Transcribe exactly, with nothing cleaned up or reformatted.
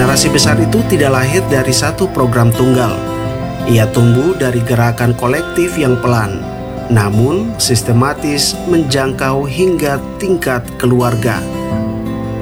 Generasi besar itu tidak lahir dari satu program tunggal. Ia tumbuh dari gerakan kolektif yang pelan, namun sistematis menjangkau hingga tingkat keluarga.